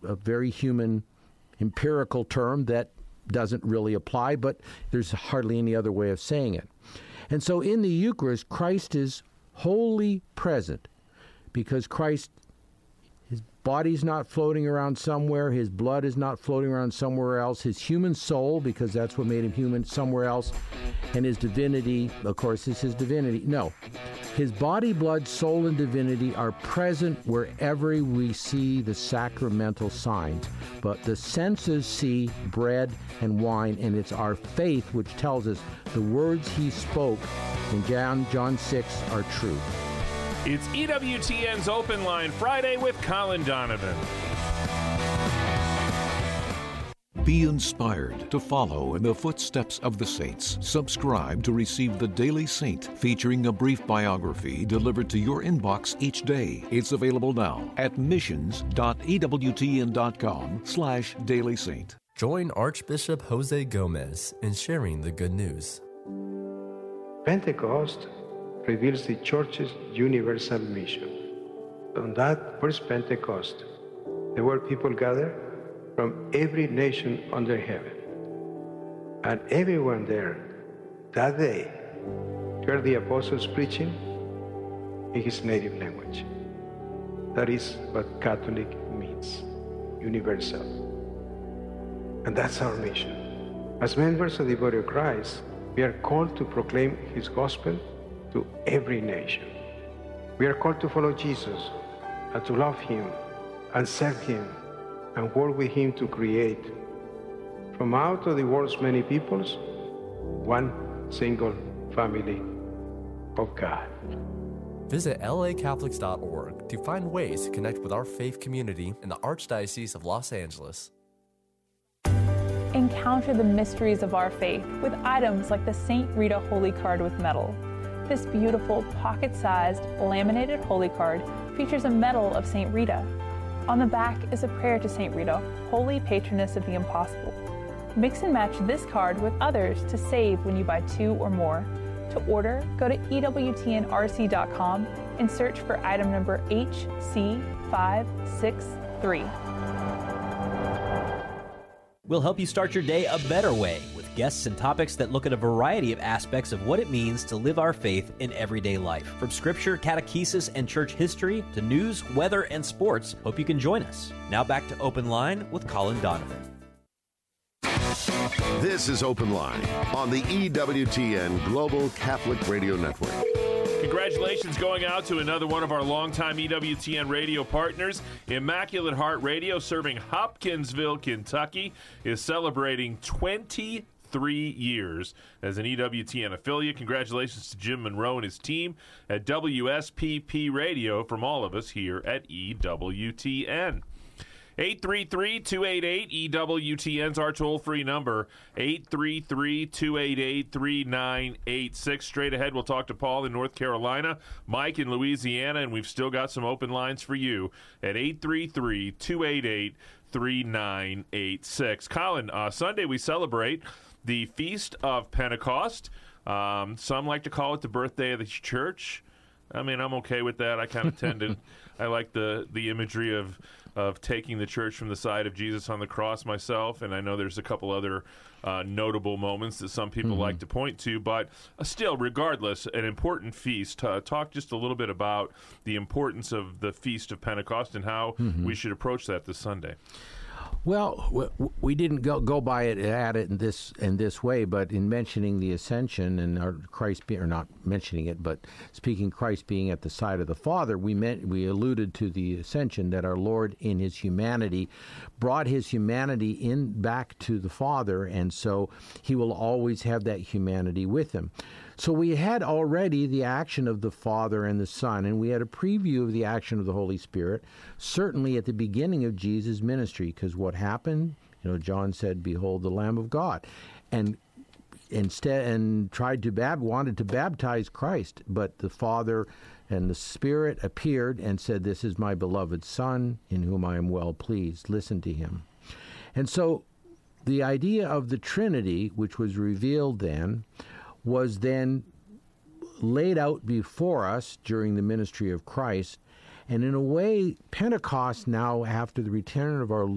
a very human empirical term that doesn't really apply, but there's hardly any other way of saying it. And so in the Eucharist, Christ is wholly present because Christ, his body's not floating around somewhere, his blood is not floating around somewhere else, his human soul, because that's what made him human, somewhere else, and his divinity, of course, is his divinity. No. His body, blood, soul, and divinity are present wherever we see the sacramental signs. But the senses see bread and wine, and it's our faith which tells us the words he spoke in John 6 are true. It's EWTN's Open Line Friday with Colin Donovan. Be inspired to follow in the footsteps of the saints. Subscribe to receive the Daily Saint, featuring a brief biography delivered to your inbox each day. It's available now at missions.ewtn.com/Daily Saint. Join Archbishop Jose Gomez in sharing the good news. Pentecost reveals the Church's universal mission. On that first Pentecost, there were people gathered from every nation under heaven. And everyone there that day heard the apostles preaching in his native language. That is what Catholic means, universal. And that's our mission. As members of the body of Christ, we are called to proclaim his gospel to every nation. We are called to follow Jesus and to love him and serve him and work with him to create, from out of the world's many peoples, one single family of God. Visit lacatholics.org to find ways to connect with our faith community in the Archdiocese of Los Angeles. Encounter the mysteries of our faith with items like the St. Rita Holy Card with medal. This beautiful pocket-sized laminated holy card features a medal of St. Rita. On the back is a prayer to St. Rita, holy patroness of the impossible. Mix and match this card with others to save when you buy 2 or more. To order, go to EWTNRC.com and search for item number HC563. We'll help you start your day a better way with guests and topics that look at a variety of aspects of what it means to live our faith in everyday life. From scripture, catechesis, and church history to news, weather, and sports, hope you can join us. Now back to Open Line with Colin Donovan. This is Open Line on the EWTN Global Catholic Radio Network. Congratulations going out to another one of our longtime EWTN radio partners. Immaculate Heart Radio, serving Hopkinsville, Kentucky, is celebrating 23 years as an EWTN affiliate. Congratulations to Jim Monroe and his team at WSPP Radio from all of us here at EWTN. 833-288-EWTN's our toll-free number, 833-288-3986. Straight ahead, we'll talk to Paul in North Carolina, Mike in Louisiana, and we've still got some open lines for you at 833-288-3986. Colin, Sunday we celebrate the Feast of Pentecost. Some like to call it the birthday of the church. I mean, I'm okay with that. I kind of tend to, I like the imagery of taking the church from the side of Jesus on the cross myself, and I know there's a couple other notable moments that some people like to point to, but still, regardless, an important feast. Talk just a little bit about the importance of the Feast of Pentecost and how we should approach that this Sunday. Well, we didn't go by it at it in this way, but in mentioning the ascension and not mentioning it, but speaking Christ being at the side of the Father, we alluded to the ascension, that our Lord in his humanity brought his humanity back to the Father, and so he will always have that humanity with him. So we had already the action of the Father and the Son, and we had a preview of the action of the Holy Spirit, certainly at the beginning of Jesus' ministry, because what happened, John said, "Behold the Lamb of God," and wanted to baptize Christ, but the Father and the Spirit appeared and said, "This is my beloved Son, in whom I am well pleased. Listen to him." And so the idea of the Trinity, which was revealed then, was then laid out before us during the ministry of Christ. And in a way, Pentecost now, after the return of our